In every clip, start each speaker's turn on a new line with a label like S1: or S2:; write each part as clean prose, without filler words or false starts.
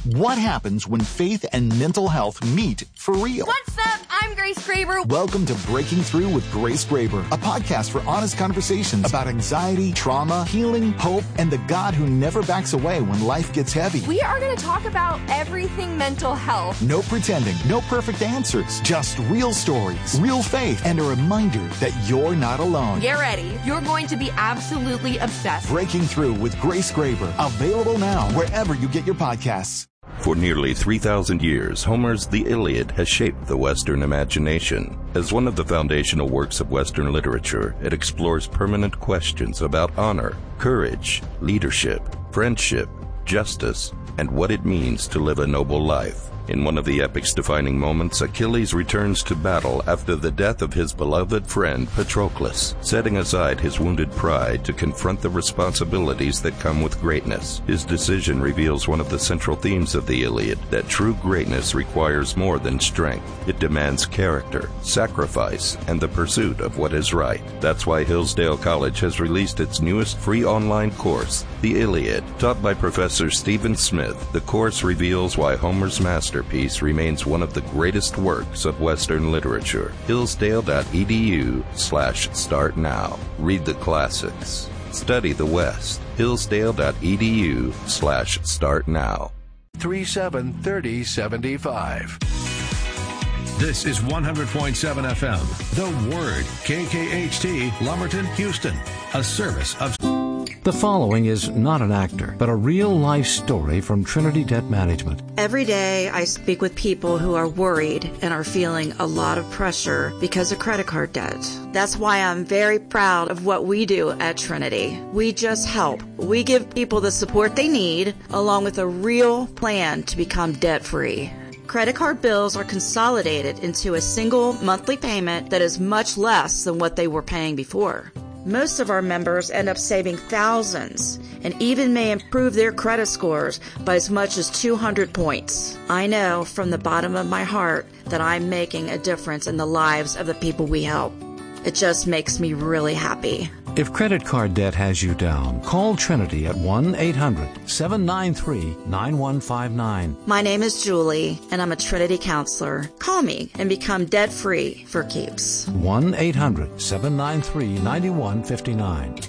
S1: What happens when faith and mental health meet for real?
S2: What's up? I'm Grace Graber.
S1: Welcome to Breaking Through with Grace Graber, a podcast for honest conversations about anxiety, trauma, healing, hope, and the God who never backs away when life gets heavy.
S2: We are going to talk about everything mental health.
S1: No pretending, no perfect answers, just real stories, real faith, and a reminder that you're not alone.
S2: Get ready. You're going to be absolutely obsessed.
S1: Breaking Through with Grace Graber, available now wherever you get your podcasts.
S3: For nearly 3,000 years, Homer's The Iliad has shaped the Western imagination. As one of the foundational works of Western literature, it explores permanent questions about honor, courage, leadership, friendship, justice, and what it means to live a noble life. In one of the epic's defining moments, Achilles returns to battle after the death of his beloved friend Patroclus, setting aside his wounded pride to confront the responsibilities that come with greatness. His decision reveals one of the central themes of the Iliad, that true greatness requires more than strength. It demands character, sacrifice, and the pursuit of what is right. That's why Hillsdale College has released its newest free online course, The Iliad. Taught by Professor Stephen Smith, the course reveals why Homer's masterpiece remains one of the greatest works of Western literature. Hillsdale.edu/start now. Read the classics. Study the West. Hillsdale.edu/start now.
S4: 373075. This is 100.7 FM. The Word, KKHT, Lumberton, Houston. A service of...
S5: The following is not an actor, but a real-life story from Trinity Debt Management.
S6: Every day I speak with people who are worried and are feeling a lot of pressure because of credit card debt. That's why I'm very proud of what we do at Trinity. We just help. We give people the support they need, along with a real plan to become debt-free. Credit card bills are consolidated into a single monthly payment that is much less than what they were paying before. Most of our members end up saving thousands and even may improve their credit scores by as much as 200 points. I know from the bottom of my heart that I'm making a difference in the lives of the people we help. It just makes me really happy.
S5: If credit card debt has you down, call Trinity at 1-800-793-9159.
S6: My name is Julie, and I'm a Trinity counselor. Call me and become debt-free for keeps.
S5: 1-800-793-9159.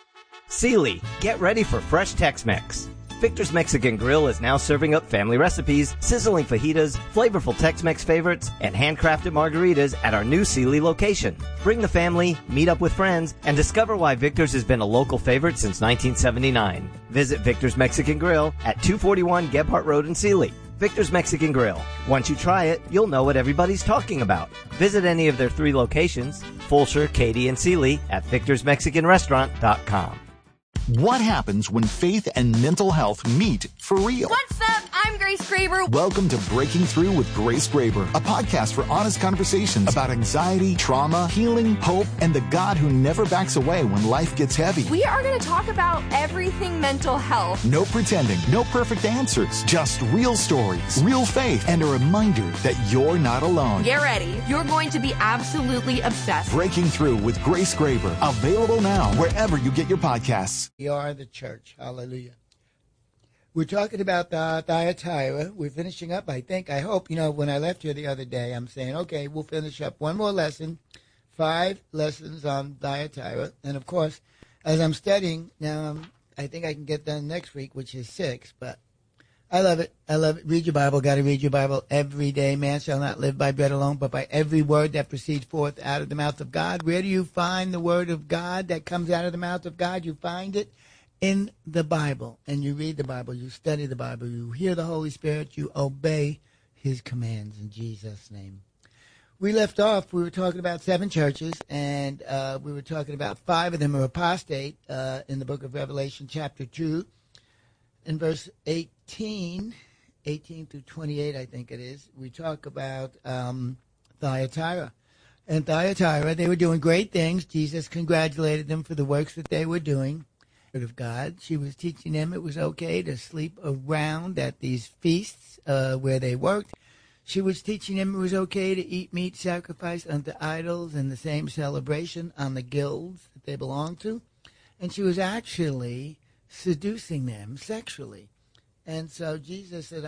S7: Sealy, get ready for fresh Tex-Mex. Victor's Mexican Grill is now serving up family recipes, sizzling fajitas, flavorful Tex-Mex favorites, and handcrafted margaritas at our new Sealy location. Bring the family, meet up with friends, and discover why Victor's has been a local favorite since 1979. Visit Victor's Mexican Grill at 241 Gebhardt Road in Sealy. Victor's Mexican Grill. Once you try it, you'll know what everybody's talking about. Visit any of their 3 locations, Fulshear, Katy, and Sealy at victorsmexicanrestaurant.com.
S1: What happens when faith and mental health meet for real?
S2: What's up? I'm Grace Graber.
S1: Welcome to Breaking Through with Grace Graber, a podcast for honest conversations about anxiety, trauma, healing, hope, and the God who never backs away when life gets heavy.
S2: We are going to talk about everything mental health.
S1: No pretending, no perfect answers, just real stories, real faith, and a reminder that you're not alone.
S2: Get ready. You're going to be absolutely obsessed.
S1: Breaking Through with Grace Graber, available now wherever you get your podcasts.
S8: We are the church. Hallelujah. We're talking about Thyatira. We're finishing up, I think. I hope, when I left here the other day, I'm saying, okay, we'll finish up one more lesson, 5 lessons on Thyatira. And, of course, as I'm studying, now I think I can get done next week, which is 6. But I love it. I love it. Read your Bible. Got to read your Bible every day. Man shall not live by bread alone, but by every word that proceeds forth out of the mouth of God. Where do you find the word of God that comes out of the mouth of God? You find it in the Bible, and you read the Bible, you study the Bible, you hear the Holy Spirit, you obey his commands in Jesus' name. We left off, we were talking about 7 churches, and we were talking about 5 of them are apostate in the book of Revelation chapter 2. In verse 18 through 28, I think it is, we talk about Thyatira. And Thyatira, they were doing great things. Jesus congratulated them for the works that they were doing. Of God. She was teaching them it was okay to sleep around at these feasts where they worked. She was teaching them it was okay to eat meat sacrificed unto idols in the same celebration on the guilds that they belonged to. And she was actually seducing them sexually. And so Jesus said,